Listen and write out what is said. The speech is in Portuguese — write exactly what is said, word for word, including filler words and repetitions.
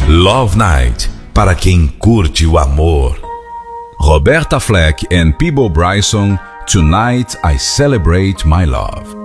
Love Night, para quem curte o amor. Roberta Fleck and Peabo Bryson, Tonight I Celebrate My Love.